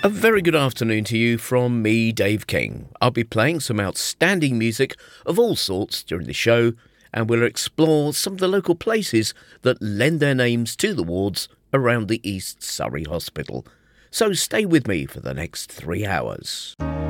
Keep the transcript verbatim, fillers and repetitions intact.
A very good afternoon to you from me, Dave King. I'll be playing some outstanding music of all sorts during the show, and we'll explore some of the local places that lend their names to the wards around the East Surrey Hospital. So stay with me for the next three hours.